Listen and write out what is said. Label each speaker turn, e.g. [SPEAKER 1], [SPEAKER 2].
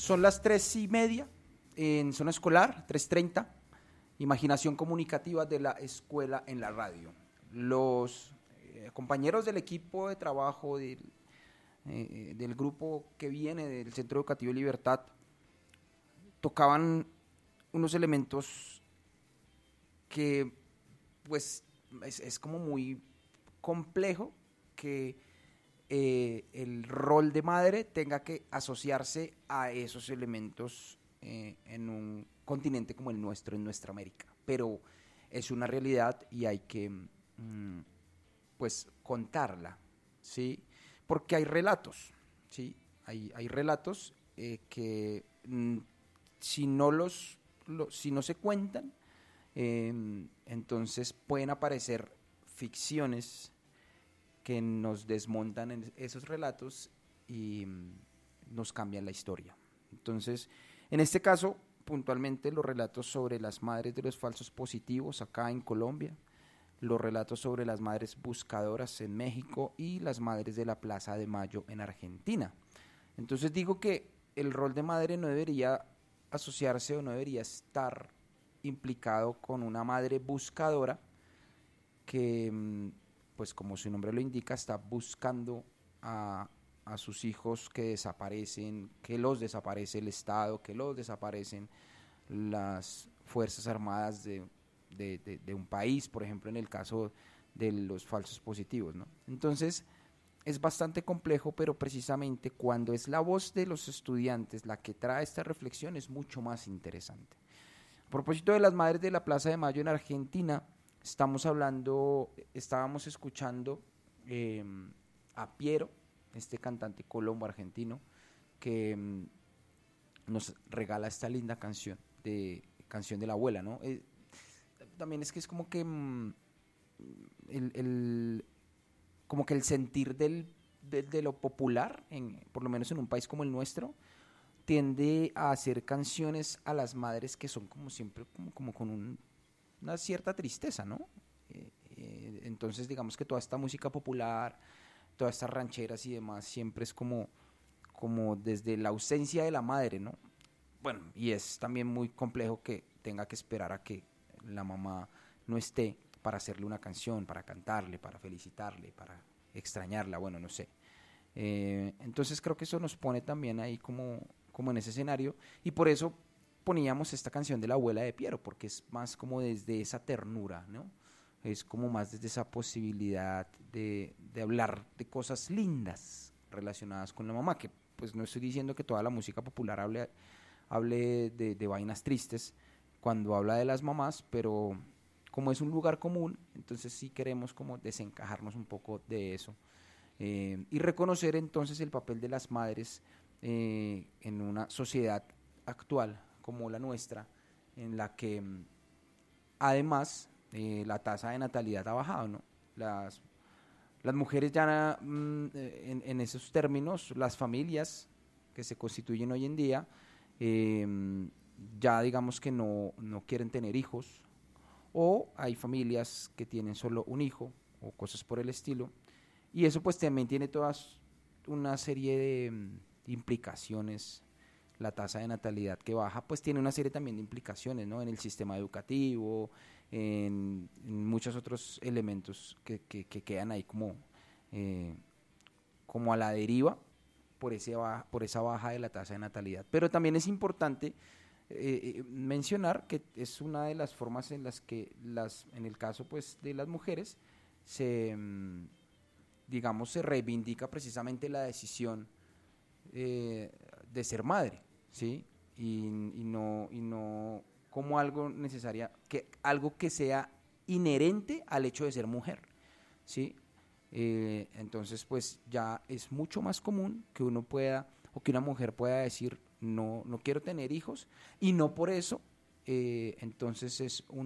[SPEAKER 1] Son las 3:30 en zona escolar, 3:30. Imaginación comunicativa de la escuela en la radio. Los compañeros del equipo de trabajo del grupo que viene del Centro Educativo Libertad tocaban unos elementos que pues es como muy complejo que el rol de madre tenga que asociarse a esos elementos en un continente como el nuestro, en nuestra América. Pero es una realidad y hay que pues contarla, ¿sí? Porque hay relatos, ¿sí? Hay relatos que si no se cuentan, entonces pueden aparecer ficciones que nos desmontan en esos relatos y nos cambian la historia. Entonces, en este caso, puntualmente los relatos sobre las madres de los falsos positivos acá en Colombia, los relatos sobre las madres buscadoras en México y las madres de la Plaza de Mayo en Argentina. Entonces digo que el rol de madre no debería asociarse o no debería estar implicado con una madre buscadora que, pues como su nombre lo indica, está buscando a sus hijos que desaparecen, que los desaparece el Estado, que los desaparecen las Fuerzas Armadas de un país, por ejemplo, en el caso de los falsos positivos, ¿no? Entonces, es bastante complejo, pero precisamente cuando es la voz de los estudiantes la que trae esta reflexión, es mucho más interesante. A propósito de las madres de la Plaza de Mayo en Argentina, estábamos escuchando a Piero, este cantante colombo-argentino, que nos regala esta linda canción de la abuela, ¿no? También es que es como que como que el sentir de lo popular, por lo menos en un país como el nuestro, tiende a hacer canciones a las madres que son como siempre como con una cierta tristeza, ¿no? Entonces digamos que toda esta música popular, todas estas rancheras y demás, siempre es como desde la ausencia de la madre, ¿no? Bueno, y es también muy complejo que tenga que esperar a que la mamá no esté para hacerle una canción, para cantarle, para felicitarle, para extrañarla, bueno, no sé. Entonces creo que eso nos pone también ahí como en ese escenario, y por eso poníamos esta canción de la abuela de Piero, porque es más como desde esa ternura, ¿no? Es como más desde esa posibilidad de hablar de cosas lindas relacionadas con la mamá, que pues no estoy diciendo que toda la música popular hable de vainas tristes cuando habla de las mamás, pero como es un lugar común, entonces sí queremos como desencajarnos un poco de eso y reconocer entonces el papel de las madres en una sociedad actual como la nuestra, en la que además la tasa de natalidad ha bajado, ¿no? Las mujeres ya en esos términos, las familias que se constituyen hoy en día, ya digamos que no quieren tener hijos, o hay familias que tienen solo un hijo o cosas por el estilo, y eso pues también tiene todas una serie de implicaciones. La tasa de natalidad que baja pues tiene una serie también de implicaciones, ¿no? En el sistema educativo, en muchos otros elementos que quedan ahí como a la deriva por esa baja de la tasa de natalidad. Pero también es importante mencionar que es una de las formas en las que en el caso pues de las mujeres se reivindica precisamente la decisión de ser madre, ¿sí? Y no como algo algo que sea inherente al hecho de ser mujer, ¿sí? Entonces pues ya es mucho más común que uno pueda o que una mujer pueda decir no quiero tener hijos, y no por eso entonces es